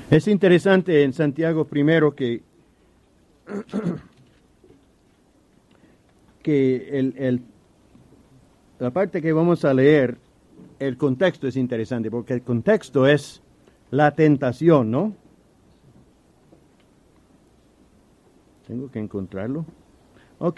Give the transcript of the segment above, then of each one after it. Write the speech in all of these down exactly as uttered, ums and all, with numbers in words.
Es interesante en Santiago primero que, que el, el, la parte que vamos a leer, el contexto es interesante, porque el contexto es la tentación, ¿no? Tengo que encontrarlo. Ok.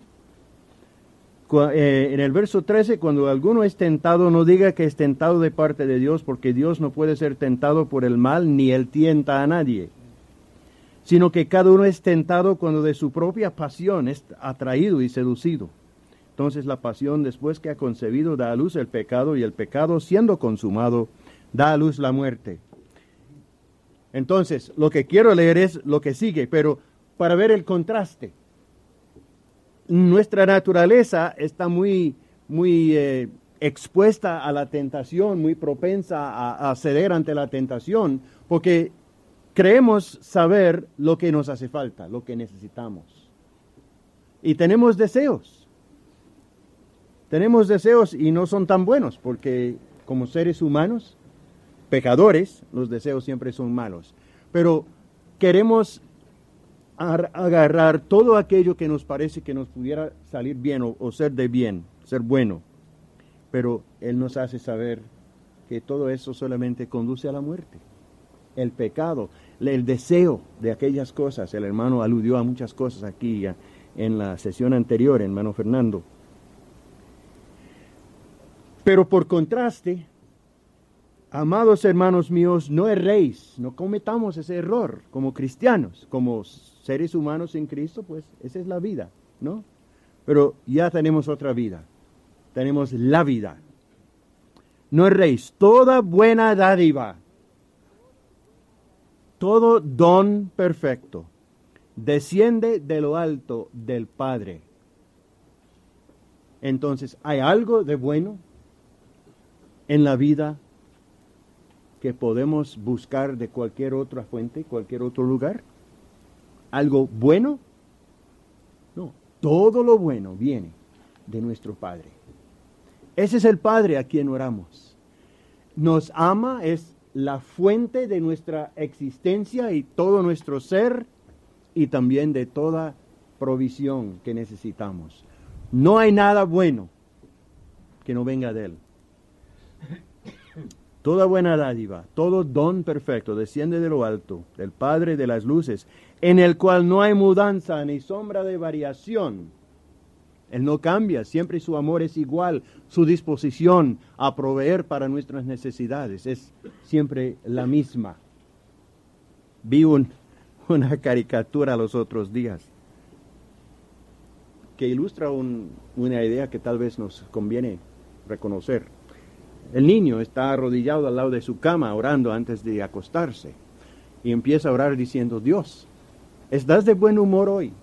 En el verso trece, cuando alguno es tentado, no diga que es tentado de parte de Dios, porque Dios no puede ser tentado por el mal, ni él tienta a nadie, sino que cada uno es tentado cuando de su propia pasión es atraído y seducido. Entonces la pasión, después que ha concebido, da a luz el pecado, y el pecado, siendo consumado, da a luz la muerte. Entonces, lo que quiero leer es lo que sigue, pero para ver el contraste. Nuestra naturaleza está muy, muy eh, expuesta a la tentación, muy propensa a, a ceder ante la tentación, porque creemos saber lo que nos hace falta, lo que necesitamos. Y tenemos deseos. Tenemos deseos y no son tan buenos, porque como seres humanos, pecadores, los deseos siempre son malos. Pero queremos agarrar todo aquello que nos parece que nos pudiera salir bien o, o ser de bien, ser bueno. Pero Él nos hace saber que todo eso solamente conduce a la muerte. El pecado, el deseo de aquellas cosas. El hermano aludió a muchas cosas aquí ya en la sesión anterior, hermano Fernando. Pero por contraste, amados hermanos míos, no erréis, no cometamos ese error como cristianos, como seres humanos en Cristo, pues esa es la vida, ¿no? Pero ya tenemos otra vida, tenemos la vida. No erréis, toda buena dádiva, todo don perfecto, desciende de lo alto del Padre. Entonces, ¿hay algo de bueno en la vida que podemos buscar de cualquier otra fuente, cualquier otro lugar? ¿Algo bueno? No, todo lo bueno viene de nuestro Padre. Ese es el Padre a quien oramos. Nos ama, es la fuente de nuestra existencia y todo nuestro ser, y también de toda provisión que necesitamos. No hay nada bueno que no venga de Él. Toda buena dádiva, todo don perfecto desciende de lo alto, del Padre de las luces, en el cual no hay mudanza ni sombra de variación. Él no cambia, siempre su amor es igual, su disposición a proveer para nuestras necesidades es siempre la misma. Vi un, una caricatura los otros días que ilustra un, una idea que tal vez nos conviene reconocer. El niño está arrodillado al lado de su cama orando antes de acostarse y empieza a orar diciendo: Dios, ¿estás de buen humor hoy?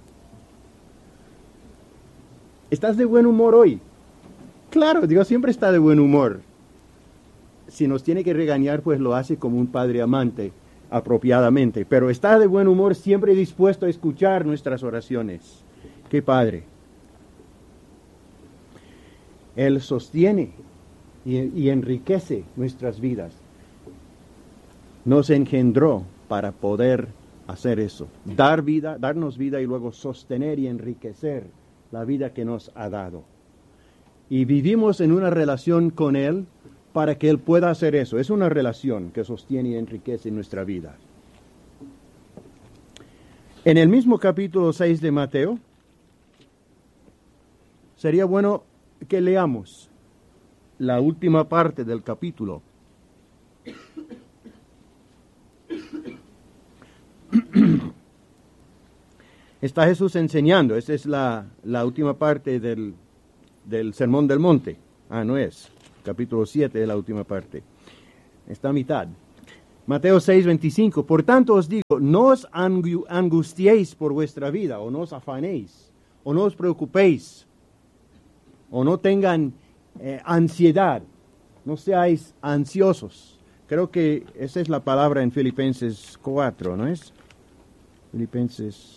¿Estás de buen humor hoy? Claro, Dios siempre está de buen humor. Si nos tiene que regañar, pues lo hace como un padre amante, apropiadamente. Pero está de buen humor, siempre dispuesto a escuchar nuestras oraciones. ¡Qué padre! Él sostiene y, y enriquece nuestras vidas. Nos engendró para poder hacer eso. Dar vida, darnos vida y luego sostener y enriquecer la vida que nos ha dado. Y vivimos en una relación con Él para que Él pueda hacer eso. Es una relación que sostiene y enriquece nuestra vida. En el mismo capítulo seis de Mateo, sería bueno que leamos la última parte del capítulo. Está Jesús enseñando. Esa es la, la última parte del, del Sermón del Monte. Ah, no es. Capítulo siete es la última parte. Está a mitad. Mateo seis, veinticinco. Por tanto os digo, no os angustiéis por vuestra vida, o no os afanéis, o no os preocupéis, o no tengan eh, ansiedad. No seáis ansiosos. Creo que esa es la palabra en Filipenses cuatro, ¿no es? Filipenses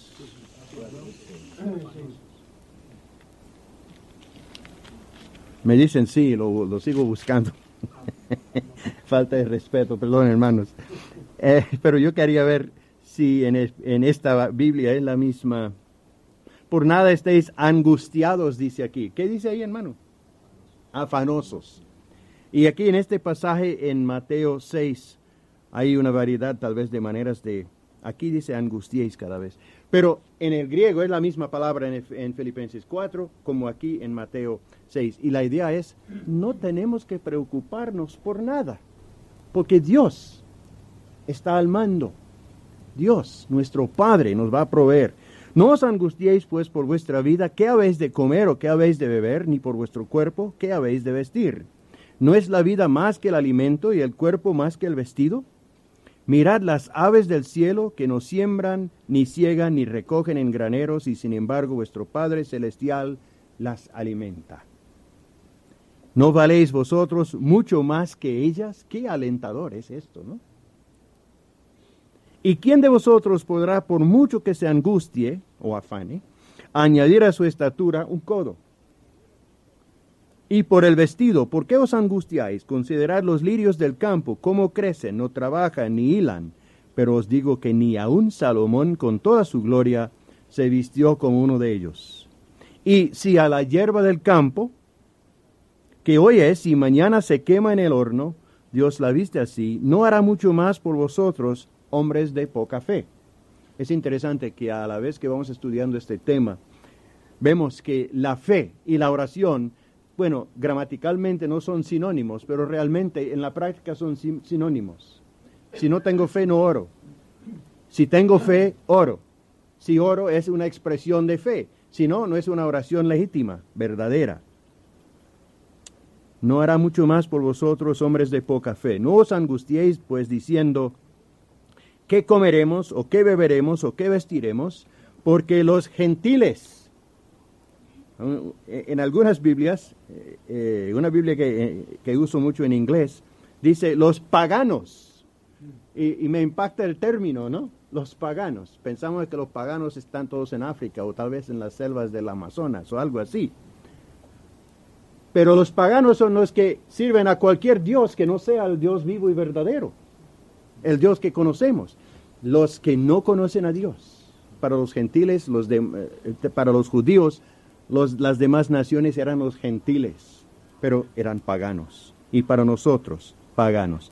Me dicen sí, lo, lo sigo buscando. Falta de respeto, perdón, hermanos. Eh, pero yo quería ver si en, es- en esta Biblia es la misma. Por nada estéis angustiados, dice aquí. ¿Qué dice ahí, hermano? Afanosos. Y aquí en este pasaje en Mateo seis hay una variedad tal vez de maneras de... Aquí dice angustiéis cada vez. Pero en el griego es la misma palabra en, en Filipenses cuatro como aquí en Mateo seis. Y la idea es, no tenemos que preocuparnos por nada, porque Dios está al mando. Dios, nuestro Padre, nos va a proveer. No os angustiéis pues por vuestra vida, qué habéis de comer o qué habéis de beber, ni por vuestro cuerpo, qué habéis de vestir. ¿No es la vida más que el alimento y el cuerpo más que el vestido? Mirad las aves del cielo, que no siembran, ni ciegan, ni recogen en graneros, y sin embargo vuestro Padre Celestial las alimenta. ¿No valéis vosotros mucho más que ellas? Qué alentador es esto, ¿no? ¿Y quién de vosotros podrá, por mucho que se angustie o afane, añadir a su estatura un codo? Y por el vestido, ¿por qué os angustiáis? Considerad los lirios del campo, cómo crecen, no trabajan ni hilan. Pero os digo que ni aun Salomón con toda su gloria se vistió como uno de ellos. Y si a la hierba del campo, que hoy es y mañana se quema en el horno, Dios la viste así, ¿no hará mucho más por vosotros, hombres de poca fe? Es interesante que a la vez que vamos estudiando este tema, vemos que la fe y la oración, bueno, gramaticalmente no son sinónimos, pero realmente en la práctica son sin- sinónimos. Si no tengo fe, no oro. Si tengo fe, oro. Si oro, es una expresión de fe. Si no, no es una oración legítima, verdadera. No hará mucho más por vosotros, hombres de poca fe. No os angustiéis, pues, diciendo, ¿qué comeremos, o qué beberemos, o qué vestiremos? Porque los gentiles... En algunas Biblias, eh, una Biblia que, eh, que uso mucho en inglés, dice los paganos. Y, y me impacta el término, ¿no? Los paganos. Pensamos que los paganos están todos en África o tal vez en las selvas del Amazonas o algo así. Pero los paganos son los que sirven a cualquier Dios que no sea el Dios vivo y verdadero, el Dios que conocemos. Los que no conocen a Dios. Para los gentiles, los de, eh, para los judíos, Los, las demás naciones eran los gentiles, pero eran paganos. Y para nosotros, paganos.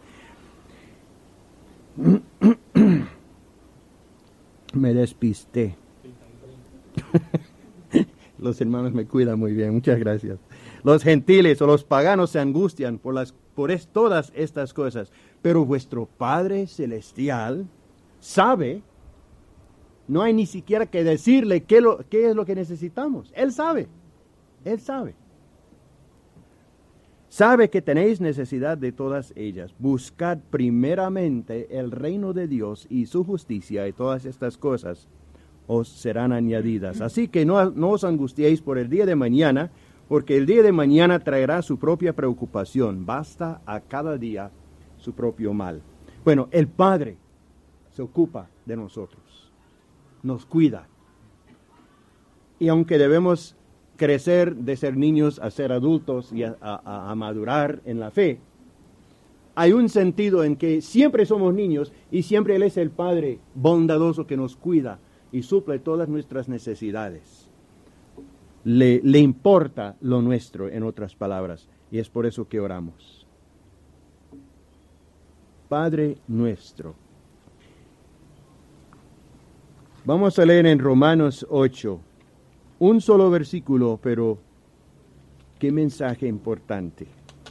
Me despisté. Los hermanos me cuidan muy bien, muchas gracias. Los gentiles o los paganos se angustian por, las, por es, todas estas cosas, pero vuestro Padre Celestial sabe. No hay ni siquiera que decirle qué, lo, qué es lo que necesitamos. Él sabe. Él sabe. Sabe que tenéis necesidad de todas ellas. Buscad primeramente el reino de Dios y su justicia, y todas estas cosas os serán añadidas. Así que no, no os angustiéis por el día de mañana, porque el día de mañana traerá su propia preocupación. Basta a cada día su propio mal. Bueno, el Padre se ocupa de nosotros. Nos cuida. Y aunque debemos crecer de ser niños a ser adultos y a, a, a madurar en la fe, hay un sentido en que siempre somos niños y siempre Él es el Padre bondadoso que nos cuida y suple todas nuestras necesidades. Le, le importa lo nuestro, en otras palabras, y es por eso que oramos. Padre nuestro. Vamos a leer en Romanos ocho, un solo versículo, pero qué mensaje importante.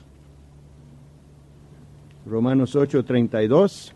Romanos ocho, treinta y dos.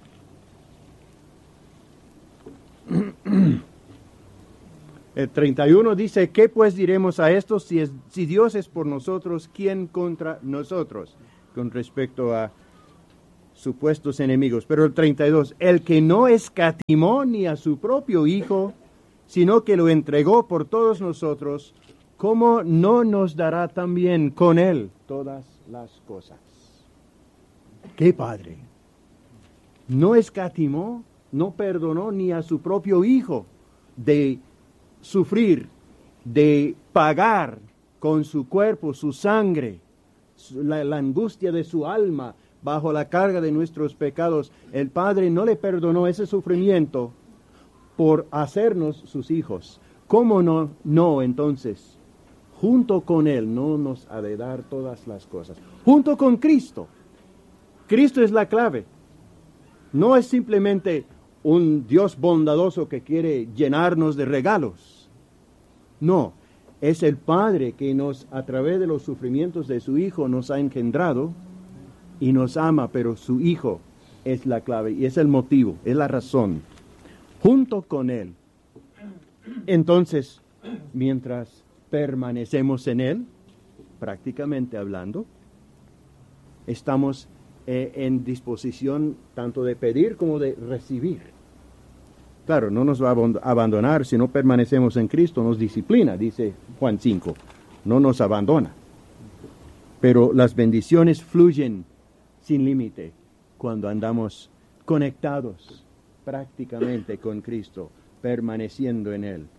El treinta y uno dice, ¿qué pues diremos a esto? Si, es, si Dios es por nosotros, ¿quién contra nosotros? Con respecto a supuestos enemigos. Pero el treinta y dos, el que no escatimó ni a su propio Hijo, sino que lo entregó por todos nosotros, ¿cómo no nos dará también con Él todas las cosas? ¡Qué Padre! No escatimó, no perdonó ni a su propio Hijo de sufrir, de pagar con su cuerpo, su sangre, la, la angustia de su alma, bajo la carga de nuestros pecados, el Padre no le perdonó ese sufrimiento por hacernos sus hijos. ¿Cómo no, no entonces? Junto con Él no nos ha de dar todas las cosas. Junto con Cristo. Cristo es la clave. No es simplemente un Dios bondadoso que quiere llenarnos de regalos. No, es el Padre que nos, a través de los sufrimientos de su Hijo, nos ha engendrado y nos ama, pero su Hijo es la clave y es el motivo, es la razón. Junto con Él. Entonces, mientras permanecemos en Él, prácticamente hablando, estamos eh, en disposición tanto de pedir como de recibir. Claro, no nos va a abandonar si no permanecemos en Cristo, nos disciplina, dice Juan cinco, no nos abandona. Pero las bendiciones fluyen sin límite cuando andamos conectados prácticamente con Cristo, permaneciendo en Él.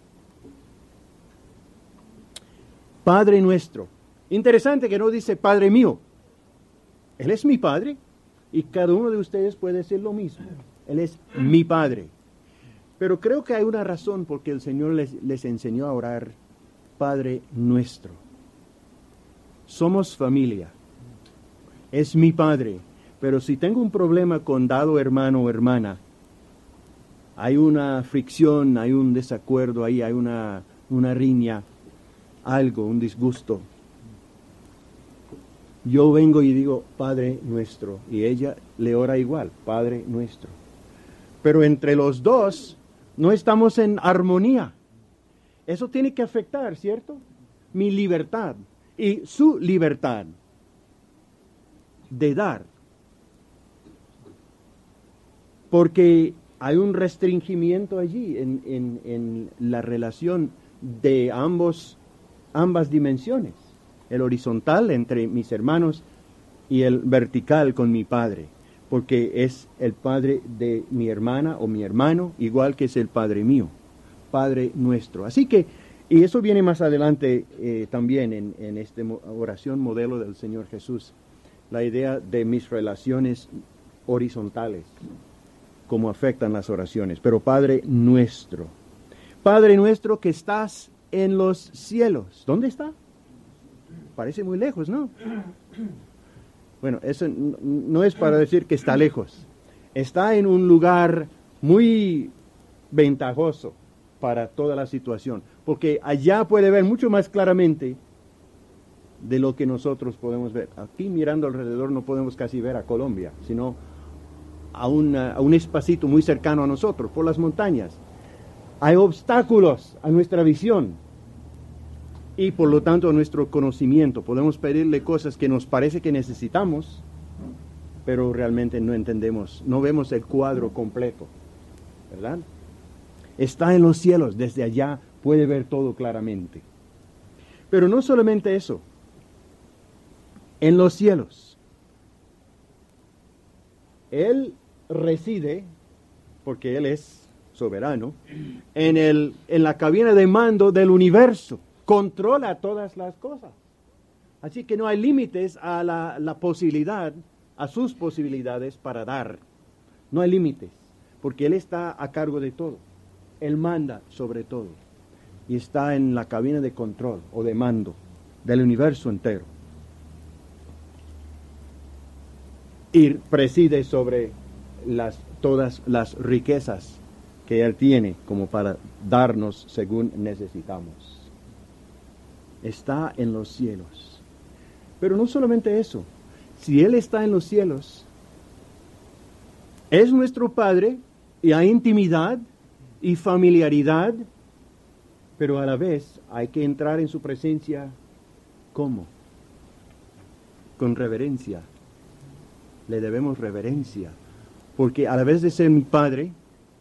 Padre nuestro. Interesante que no dice Padre mío. Él es mi Padre y cada uno de ustedes puede decir lo mismo. Él es mi Padre. Pero creo que hay una razón por que el Señor les, les enseñó a orar Padre nuestro. Somos familia. Es mi Padre. Pero si tengo un problema con dado hermano o hermana, hay una fricción, hay un desacuerdo ahí, hay una, una riña, algo, un disgusto. Yo vengo y digo, Padre nuestro, y ella le ora igual, Padre nuestro. Pero entre los dos no estamos en armonía. Eso tiene que afectar, ¿cierto? Mi libertad y su libertad de dar. Porque hay un restringimiento allí en, en, en la relación de ambos, ambas dimensiones. El horizontal entre mis hermanos y el vertical con mi Padre. Porque es el Padre de mi hermana o mi hermano, igual que es el Padre mío. Padre nuestro. Así que, y eso viene más adelante eh, también en, en esta oración modelo del Señor Jesús. La idea de mis relaciones horizontales. Cómo afectan las oraciones. Pero Padre nuestro. Padre nuestro que estás en los cielos. ¿Dónde está? Parece muy lejos, ¿no? Bueno, eso no es para decir que está lejos. Está en un lugar muy ventajoso para toda la situación. Porque allá puede ver mucho más claramente de lo que nosotros podemos ver. Aquí mirando alrededor no podemos casi ver a Colombia, sino a, una, a un espacito muy cercano a nosotros, por las montañas. Hay obstáculos a nuestra visión. Y por lo tanto a nuestro conocimiento. Podemos pedirle cosas que nos parece que necesitamos, pero realmente no entendemos, no vemos el cuadro completo, ¿verdad? Está en los cielos, desde allá puede ver todo claramente. Pero no solamente eso, en los cielos. Él reside, porque Él es soberano, en, el, en la cabina de mando del universo. Controla todas las cosas. Así que no hay límites a la, la posibilidad, a sus posibilidades para dar. No hay límites, porque Él está a cargo de todo. Él manda sobre todo. Y está en la cabina de control o de mando del universo entero. Y preside sobre las, todas las riquezas que Él tiene como para darnos según necesitamos. Está en los cielos. Pero no solamente eso. Si Él está en los cielos, es nuestro Padre y hay intimidad y familiaridad, pero a la vez hay que entrar en su presencia. ¿Cómo? Con reverencia. Le debemos reverencia. Porque a la vez de ser mi Padre,